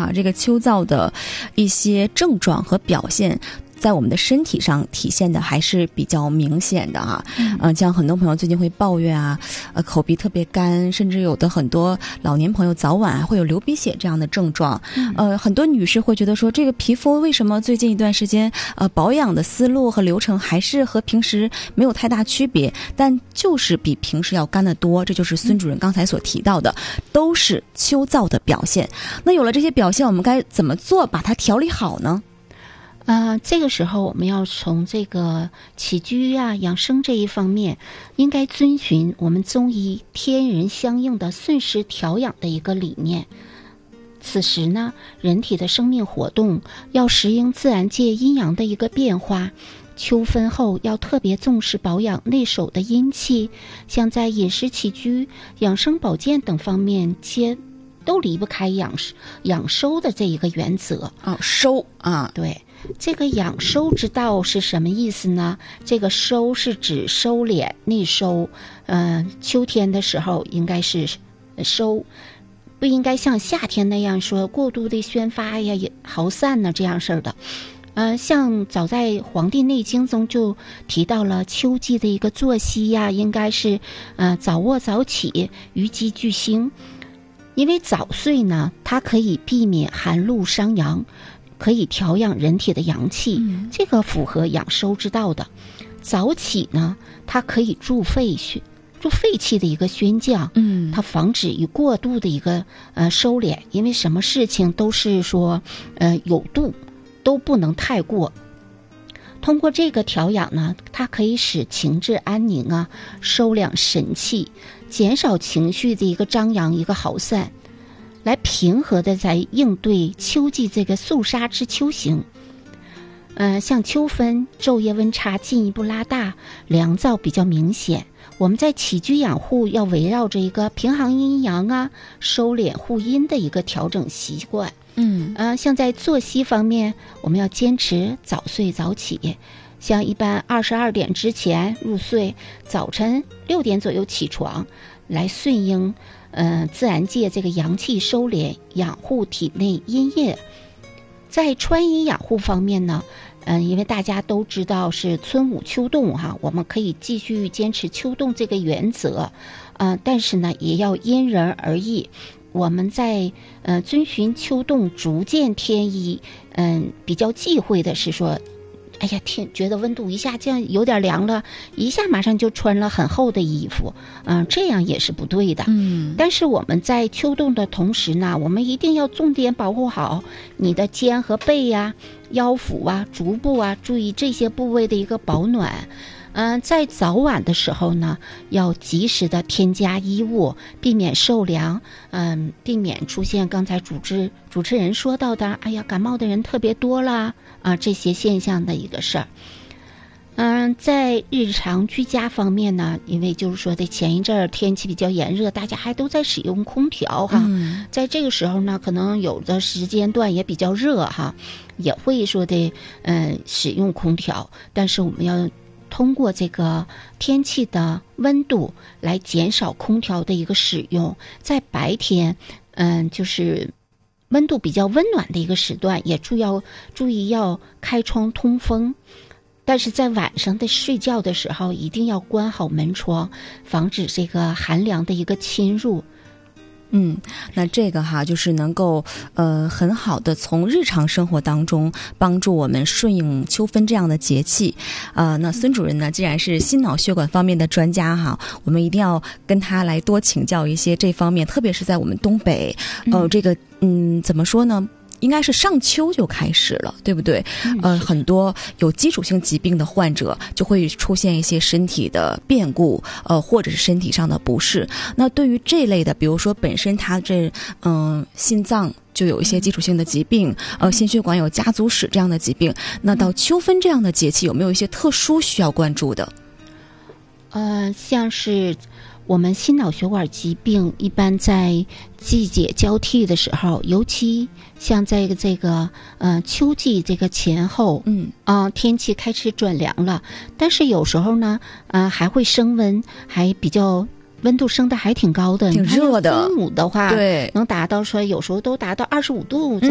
哈，这个秋燥的一些症状和表现在我们的身体上体现的还是比较明显的哈。像很多朋友最近会抱怨啊，口鼻特别干，甚至有的很多老年朋友早晚会有流鼻血这样的症状。很多女士会觉得说，这个皮肤为什么最近一段时间保养的思路和流程还是和平时没有太大区别，但就是比平时要干得多。这就是孙主任刚才所提到的，都是秋燥的表现。那有了这些表现，我们该怎么做把它调理好呢？ 这个时候我们要从这个起居啊、养生这一方面，应该遵循我们中医天人相应的顺时调养的一个理念。此时呢，人体的生命活动要适应自然界阴阳的一个变化。秋分后要特别重视保养内守的阴气，像在饮食起居、养生保健等方面，都离不开养收的这一个原则。 收啊， 对。这个养收之道是什么意思呢？这个收是指收敛内收，秋天的时候应该是收，不应该像夏天那样说过度的宣发呀、耗散呢这样式的。像早在《黄帝内经》中就提到了秋季的一个作息呀，应该是早卧早起，于鸡俱兴。因为早睡呢，它可以避免寒露伤阳，可以调养人体的阳气，这个符合养收之道的。早起呢，它可以助肺气的一个宣降，它防止于过度的一个收敛，因为什么事情都是说有度，都不能太过。通过这个调养呢，它可以使情志安宁啊，收敛神气，减少情绪的一个张扬、一个耗散，来平和的在应对秋季这个肃杀之秋行。像秋分昼夜温差进一步拉大，凉燥比较明显，我们在起居养护要围绕着一个平衡阴阳啊、收敛护阴的一个调整习惯。像在作息方面，我们要坚持早睡早起，像一般22点之前入睡，早晨6点左右起床，来顺应自然界这个阳气收敛，养护体内阴液。在穿衣养护方面呢，因为大家都知道是春捂秋冻哈，我们可以继续坚持秋冻这个原则，但是呢，也要因人而异。我们在遵循秋冻逐渐添衣，比较忌讳的是说，哎呀，觉得温度一下降有点凉了，一下马上就穿了很厚的衣服，这样也是不对的。但是我们在秋冻的同时呢，我们一定要重点保护好你的肩和背呀、腰腹啊、足部啊，注意这些部位的一个保暖。在早晚的时候呢，要及时的添加衣物，避免受凉，避免出现刚才主持人说到的，哎呀，感冒的人特别多啦这些现象的一个事儿。在日常居家方面呢，因为就是说的前一阵儿天气比较炎热，大家还都在使用空调哈，在这个时候呢，可能有的时间段也比较热哈，也会说的使用空调，但是我们要通过这个天气的温度来减少空调的一个使用，在白天就是温度比较温暖的一个时段，也注意要开窗通风。但是在晚上的睡觉的时候，一定要关好门窗，防止这个寒凉的一个侵入。 那这个哈，就是能够很好的从日常生活当中帮助我们顺应秋分这样的节气。那孙主任呢，既然是心脑血管方面的专家哈，我们一定要跟他来多请教一些这方面，特别是在我们东北，这个怎么说呢？应该是上秋就开始了，对不对？很多有基础性疾病的患者就会出现一些身体的变故，或者是身体上的不适。那对于这类的，比如说本身他心脏就有一些基础性的疾病，心血管有家族史这样的疾病，那到秋分这样的节气，有没有一些特殊需要关注的？ 像是我们心脑血管疾病一般在季节交替的时候，尤其像在这个秋季这个前后，天气开始转凉了，但是有时候呢还会升温，还比较温度升的还挺高的， 挺热的。 中午的话， 对， 能达到说有时候都达到25度这